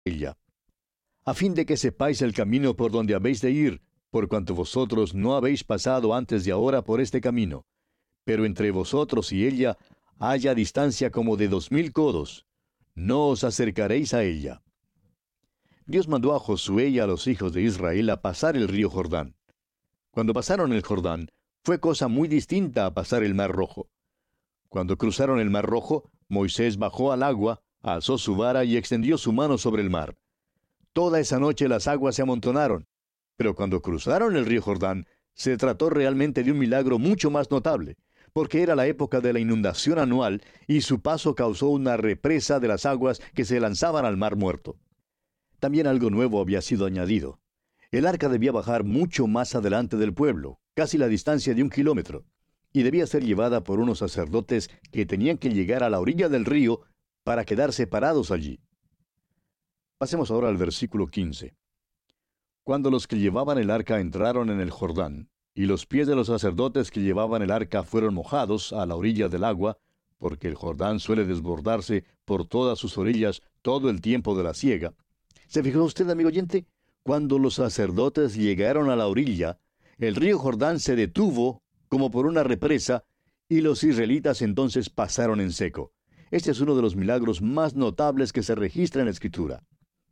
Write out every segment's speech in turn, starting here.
ella, a fin de que sepáis el camino por donde habéis de ir, por cuanto vosotros no habéis pasado antes de ahora por este camino. Pero entre vosotros y ella haya distancia como de 2000 codos. No os acercaréis a ella. Dios mandó a Josué y a los hijos de Israel a pasar el río Jordán. Cuando pasaron el Jordán, fue cosa muy distinta a pasar el Mar Rojo. Cuando cruzaron el Mar Rojo, Moisés bajó al agua, alzó su vara y extendió su mano sobre el mar. Toda esa noche las aguas se amontonaron, pero cuando cruzaron el río Jordán, se trató realmente de un milagro mucho más notable, porque era la época de la inundación anual y su paso causó una represa de las aguas que se lanzaban al mar muerto. También algo nuevo había sido añadido. El arca debía bajar mucho más adelante del pueblo, casi la distancia de 1 kilómetro, y debía ser llevada por unos sacerdotes que tenían que llegar a la orilla del río para quedar separados allí. Pasemos ahora al versículo 15. Cuando los que llevaban el arca entraron en el Jordán, y los pies de los sacerdotes que llevaban el arca fueron mojados a la orilla del agua, porque el Jordán suele desbordarse por todas sus orillas todo el tiempo de la siega. ¿Se fijó usted, amigo oyente? Cuando los sacerdotes llegaron a la orilla, el río Jordán se detuvo como por una represa, y los israelitas entonces pasaron en seco. Este es uno de los milagros más notables que se registra en la Escritura.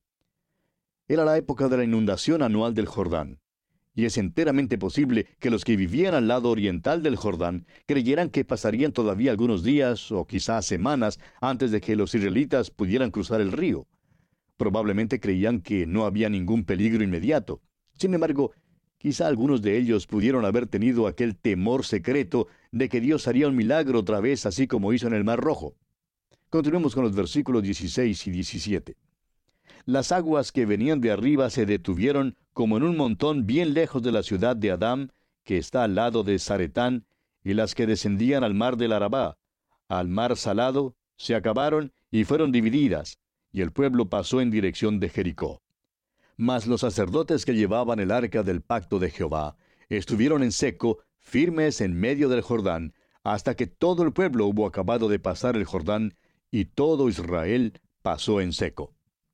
Era la época de la inundación anual del Jordán, y es enteramente posible que los que vivían al lado oriental del Jordán creyeran que pasarían todavía algunos días o quizás semanas antes de que los israelitas pudieran cruzar el río. Probablemente creían que no había ningún peligro inmediato. Sin embargo, quizá algunos de ellos pudieron haber tenido aquel temor secreto de que Dios haría un milagro otra vez, así como hizo en el Mar Rojo. Continuemos con los versículos 16 y 17. Las aguas que venían de arriba se detuvieron como en un montón bien lejos de la ciudad de Adam, que está al lado de Zaretán, y las que descendían al mar del Arabá, al mar salado, se acabaron y fueron divididas, y el pueblo pasó en dirección de Jericó. Mas los sacerdotes que llevaban el arca del pacto de Jehová estuvieron en seco, firmes en medio del Jordán, hasta que todo el pueblo hubo acabado de pasar el Jordán, y todo Israel pasó en seco.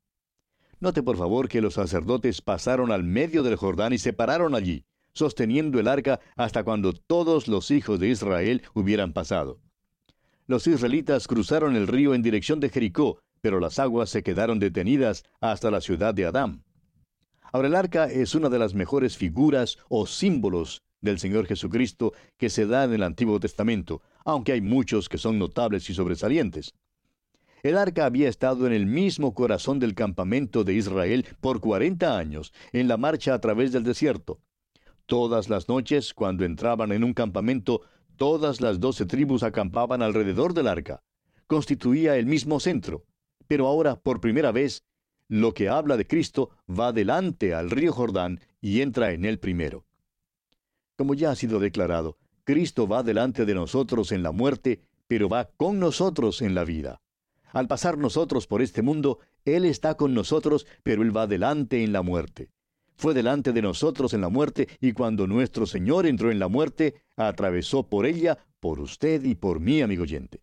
Note por favor que los sacerdotes pasaron al medio del Jordán y se pararon allí, sosteniendo el arca hasta cuando todos los hijos de Israel hubieran pasado. Los israelitas cruzaron el río en dirección de Jericó, pero las aguas se quedaron detenidas hasta la ciudad de Adam. Ahora, el arca es una de las mejores figuras o símbolos del Señor Jesucristo que se da en el Antiguo Testamento, aunque hay muchos que son notables y sobresalientes. El arca había estado en el mismo corazón del campamento de Israel por 40 años, en la marcha a través del desierto. Todas las noches, cuando entraban en un campamento, todas las 12 tribus acampaban alrededor del arca. Constituía el mismo centro. Pero ahora, por primera vez, lo que habla de Cristo va delante al río Jordán y entra en él primero. Como ya ha sido declarado, Cristo va delante de nosotros en la muerte, pero va con nosotros en la vida. Al pasar nosotros por este mundo, Él está con nosotros, pero Él va delante en la muerte. Fue delante de nosotros en la muerte, y cuando nuestro Señor entró en la muerte, atravesó por ella, por usted y por mí, amigo oyente.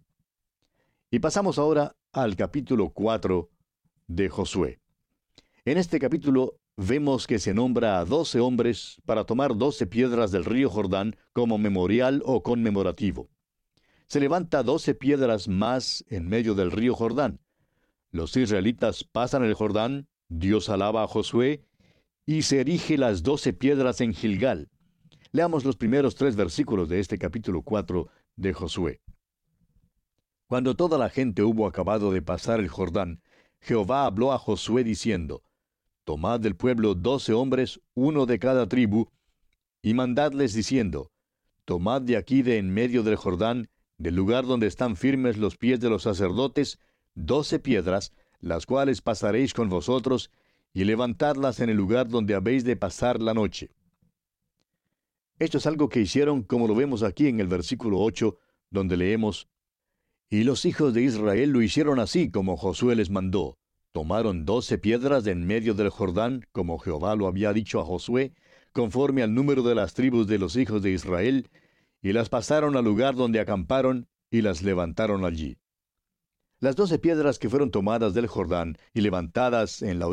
Y pasamos ahora al capítulo 4 de Josué. En este capítulo vemos que se nombra a 12 hombres para tomar 12 piedras del río Jordán como memorial o conmemorativo. Se levanta 12 piedras más en medio del río Jordán. Los israelitas pasan el Jordán, Dios alaba a Josué, y se erige las 12 piedras en Gilgal. Leamos los primeros 3 versículos de este capítulo 4 de Josué. Cuando toda la gente hubo acabado de pasar el Jordán, Jehová habló a Josué diciendo: Tomad del pueblo 12 hombres, uno de cada tribu, y mandadles diciendo: Tomad de aquí de en medio del Jordán, del lugar donde están firmes los pies de los sacerdotes, 12 piedras, las cuales pasaréis con vosotros, y levantadlas en el lugar donde habéis de pasar la noche. Esto es algo que hicieron, como lo vemos aquí en el versículo 8, donde leemos: Y los hijos de Israel lo hicieron así como Josué les mandó. Tomaron 12 piedras de en medio del Jordán, como Jehová lo había dicho a Josué, conforme al número de las tribus de los hijos de Israel, y las pasaron al lugar donde acamparon, y las levantaron allí. Las 12 piedras que fueron tomadas del Jordán y levantadas en la